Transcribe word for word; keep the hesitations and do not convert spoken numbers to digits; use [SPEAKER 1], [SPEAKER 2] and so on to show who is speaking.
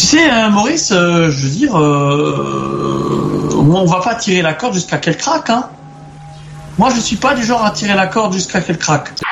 [SPEAKER 1] Tu sais, hein, Maurice, euh, je veux dire, euh, on va pas tirer la corde jusqu'à qu'elle craque, hein. Moi, je suis pas du genre à tirer la corde jusqu'à qu'elle craque.